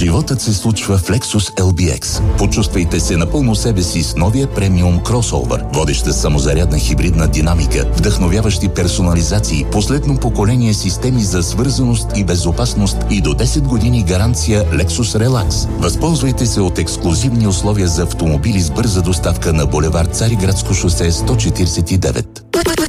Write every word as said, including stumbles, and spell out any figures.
Животът се случва в Lexus Ел Би Екс. Почувствайте се напълно себе си с новия премиум кросовър. Водеща самозарядна хибридна динамика, вдъхновяващи персонализации, последно поколение системи за свързаност и безопасност и до десет години гаранция Lexus Relax. Възползвайте се от ексклузивни условия за автомобили с бърза доставка на булевард Цариградско шосе сто четиридесет и девет.